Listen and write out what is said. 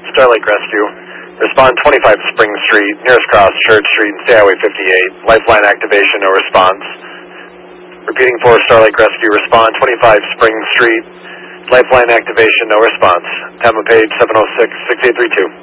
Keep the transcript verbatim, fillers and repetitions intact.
Star Lake Rescue. Respond twenty-five Spring Street, nearest cross, Church Street, and State Highway fifty-eight. Lifeline activation, no response. Repeating for Star Lake Rescue, respond twenty-five Spring Street. Lifeline activation, no response. Tampa Page seven oh six, six eight three two.